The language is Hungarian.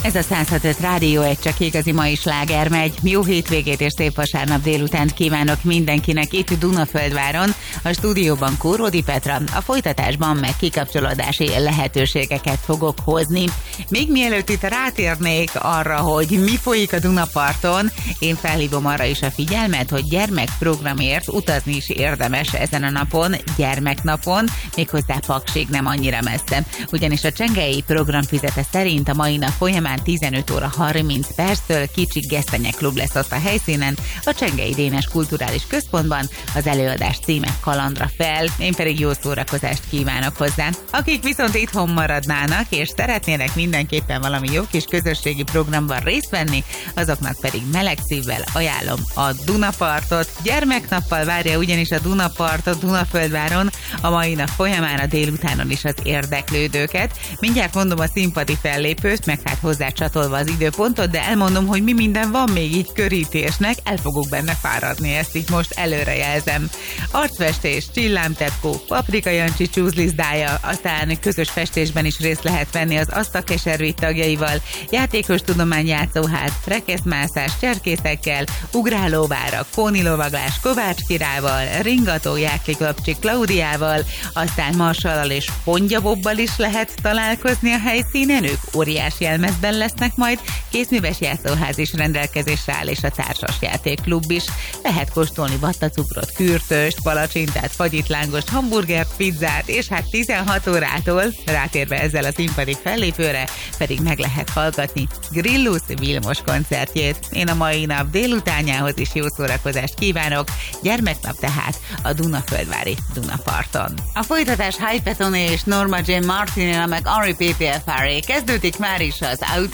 Ez a 106.5 Rádió, egy csak igazi mai sláger megy. Jó hétvégét és szép vasárnap délutánt kívánok mindenkinek itt Dunaföldváron, a stúdióban Kóródi Petra, a folytatásban meg kikapcsolódási lehetőségeket fogok hozni. Még mielőtt itt rátérnék arra, hogy mi folyik a Dunaparton, én felhívom arra is a figyelmet, hogy gyermekprogramért utazni is érdemes ezen a napon, gyermeknapon, méghozzá Paksig, nem annyira messze. Ugyanis a Csengei programfizete szerint a mai nap folyamán 15 óra 30 perctől kicsi gesztenyeklub lesz ott a helyszínen, a Csengei Dénes Kulturális Központban, az előadás címe Kalandra fel, én pedig jó szórakozást kívánok hozzá. Akik viszont itthon maradnának, és szeretnének mindenképpen valami jó kis közösségi programban részt venni, azoknak pedig meleg szívvel ajánlom a Dunapartot. Gyermeknappal várja ugyanis a Dunapart a Dunaföldváron a mai nap folyamán a délutánon is az érdeklődőket. Mindjárt mondom a színpadi fellépőt, meg hát hozzá csatolva az időpontot, de elmondom, hogy mi minden van még így körítésnek, el fogok benne fáradni, ezt így most előrejelzem. Arcfestés, csillámtetkó, Paprika Jancsi csúzlizdája, aztán közös festésben is részt lehet venni az Asztakeservit tagjaival, játékos tudományjátszóház, rekesztmászás cserkészekkel, ugrálóvára, kónilovaglás Kovács Kirával, ringató Jákli Klaudiával, aztán marsallal és pongyabobbal is lehet találkozni a helyszínen, ők óriási jelmezben lesznek majd, kézműves játszóház is rendelkezésre áll, és a társasjátékklub is. Lehet kóstolni vattacukrot, kürtöst, palacsintát, fagyit, lángost, hamburgert, pizzát, és hát 16 órától, rátérve ezzel a színpadi fellépőre, pedig meg lehet hallgatni Grillus Vilmos koncertjét. Én a mai nap délutánjához is jó szórakozást kívánok, gyermeknap tehát a Dunaföldvári Dunaparton. A folytatás Hype Petone és Norma Jean Martin, meg Henri PPFR kezdődik már is az Out